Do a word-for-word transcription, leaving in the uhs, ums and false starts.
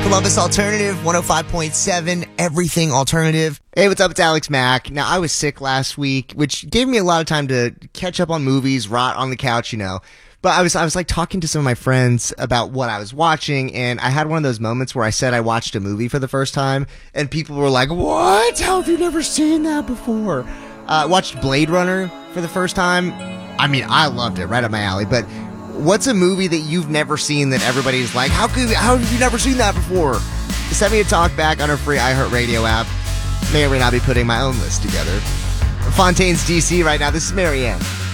Columbus Alternative, one oh five point seven, everything alternative. Hey, what's up? It's Alex Mack. Now, I was sick last week, which gave me a lot of time to catch up on movies, rot on the couch, you know. But I was, I was like talking to some of my friends about what I was watching, and I had one of those moments where I said I watched a movie for the first time, and people were like, what? How have you never seen that before? Uh, I watched Blade Runner for the first time. I mean, I loved it, right up my alley, but what's a movie that you've never seen that everybody's like, how could, how have you never seen that before? Send me a talk back on our free iHeartRadio app. May or may not be putting my own list together. Fontaine's D C right now. This is Marianne.